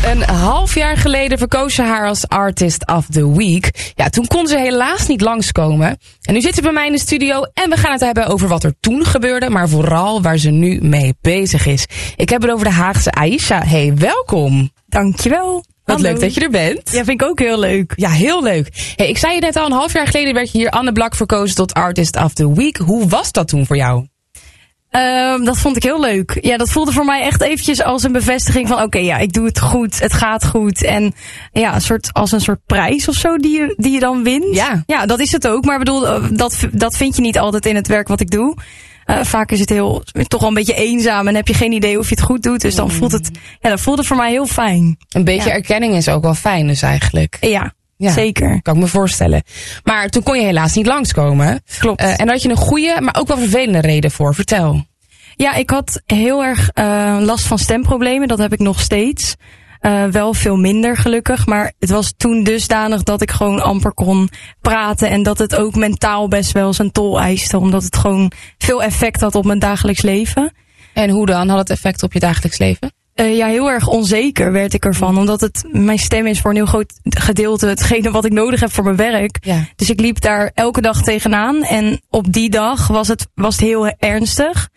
Een half jaar geleden verkoos ze haar als Artist of the Week. Ja, toen kon ze helaas niet langskomen. En nu zit ze bij mij in de studio en we gaan het hebben over wat er toen gebeurde, maar vooral waar ze nu mee bezig is. Ik heb het over de Haagse Aisha. Hey, welkom. Dankjewel. Wat leuk dat je er bent. Ja, vind ik ook heel leuk. Ja, heel leuk. Hey, ik zei je net al, een half jaar geleden werd je hier Anne Blak verkozen tot Artist of the Week. Hoe was dat toen voor jou? Dat vond ik heel leuk. Ja, dat voelde voor mij echt eventjes als een bevestiging van oké, ja, ik doe het goed, het gaat goed. En ja, als een soort prijs of zo die je dan wint. Ja, dat is het ook. Maar ik bedoel, dat vind je niet altijd in het werk wat ik doe. Vaak is het toch wel een beetje eenzaam en heb je geen idee of je het goed doet. Dus dan voelt het voor mij heel fijn. Een beetje erkenning is ook wel fijn dus eigenlijk. Ja, zeker. Kan ik me voorstellen. Maar toen kon je helaas niet langskomen. Klopt. En daar had je een goede, maar ook wel vervelende reden voor. Vertel. Ja, ik had heel erg last van stemproblemen. Dat heb ik nog steeds. Wel veel minder gelukkig. Maar het was toen dusdanig dat ik gewoon amper kon praten. En dat het ook mentaal best wel zijn tol eiste. Omdat het gewoon veel effect had op mijn dagelijks leven. En hoe dan? Had het effect op je dagelijks leven? Ja, heel erg onzeker werd ik ervan. Omdat mijn stem is voor een heel groot gedeelte hetgene wat ik nodig heb voor mijn werk. Ja. Dus ik liep daar elke dag tegenaan. En op die dag was het heel ernstig.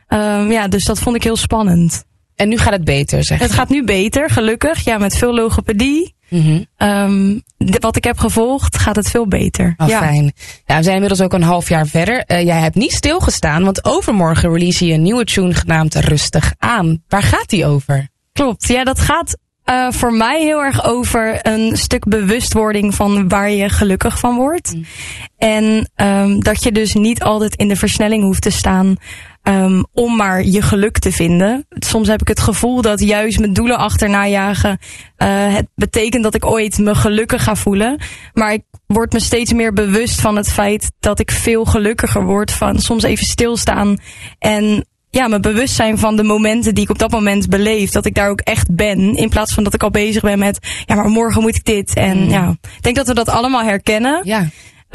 Dus dat vond ik heel spannend. En nu gaat het beter, zeg je? Het gaat nu beter, gelukkig. Ja, met veel logopedie. Mm-hmm. Wat ik heb gevolgd, gaat het veel beter. Fijn. Ja, we zijn inmiddels ook een half jaar verder. Jij hebt niet stilgestaan, want overmorgen release je een nieuwe tune genaamd Rustig Aan. Waar gaat die over? Klopt, ja, dat gaat voor mij heel erg over een stuk bewustwording van waar je gelukkig van wordt. En dat je dus niet altijd in de versnelling hoeft te staan om maar je geluk te vinden. Soms heb ik het gevoel dat juist mijn doelen achterna jagen het betekent dat ik ooit me gelukkig ga voelen. Maar ik word me steeds meer bewust van het feit dat ik veel gelukkiger word van soms even stilstaan en me bewust zijn van de momenten die ik op dat moment beleef. Dat ik daar ook echt ben. In plaats van dat ik al bezig ben met maar morgen moet ik dit. En ik denk dat we dat allemaal herkennen. Ja.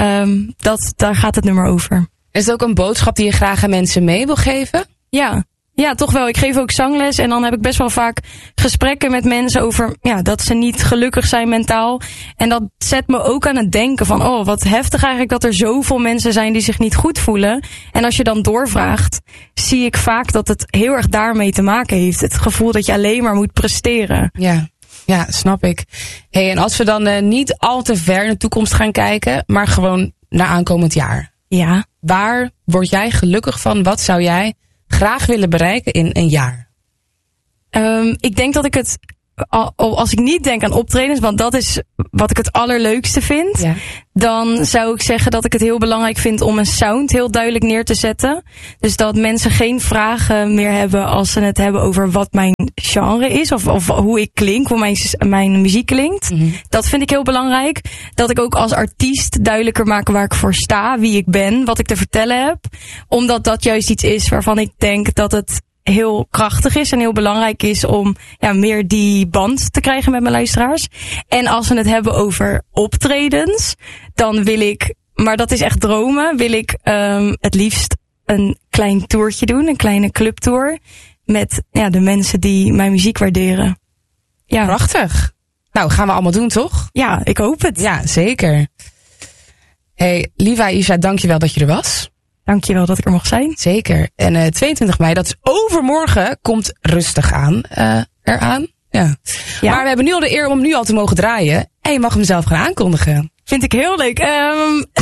Daar gaat het nummer over. Is het ook een boodschap die je graag aan mensen mee wil geven? Ja, toch wel. Ik geef ook zangles en dan heb ik best wel vaak gesprekken met mensen over dat ze niet gelukkig zijn mentaal. En dat zet me ook aan het denken van wat heftig eigenlijk dat er zoveel mensen zijn die zich niet goed voelen. En als je dan doorvraagt, zie ik vaak dat het heel erg daarmee te maken heeft. Het gevoel dat je alleen maar moet presteren. Ja, snap ik. Hey, en als we dan niet al te ver in de toekomst gaan kijken, maar gewoon naar aankomend jaar. Ja. Waar word jij gelukkig van? Wat zou jij graag willen bereiken in een jaar? Ik denk dat ik het, als ik niet denk aan optredens, want dat is wat ik het allerleukste vind, dan zou ik zeggen dat ik het heel belangrijk vind om een sound heel duidelijk neer te zetten. Dus dat mensen geen vragen meer hebben als ze het hebben over wat mijn genre is of hoe ik klink, hoe mijn muziek klinkt. Mm-hmm. Dat vind ik heel belangrijk. Dat ik ook als artiest duidelijker maak waar ik voor sta, wie ik ben, wat ik te vertellen heb. Omdat dat juist iets is waarvan ik denk dat het heel krachtig is en heel belangrijk is om meer die band te krijgen met mijn luisteraars. En als we het hebben over optredens, dan wil ik, maar dat is echt dromen, wil ik het liefst een klein toertje doen, een kleine clubtour met de mensen die mijn muziek waarderen. Ja. Prachtig. Nou, gaan we allemaal doen, toch? Ja, ik hoop het. Ja, zeker. Hey, lieve Aisha, dankjewel dat je er was. Dankjewel dat ik er mocht zijn. Zeker. En 22 mei, dat is overmorgen, komt Rustig Aan eraan. Ja. Maar we hebben nu al de eer om hem nu al te mogen draaien. En je mag hem zelf gaan aankondigen. Vind ik heel leuk.